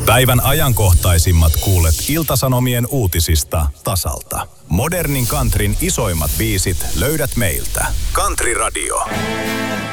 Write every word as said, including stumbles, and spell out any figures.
Päivän ajankohtaisimmat kuulet Ilta-Sanomien uutisista tasalta. Modernin countryn isoimmat biisit löydät meiltä. Country Radio.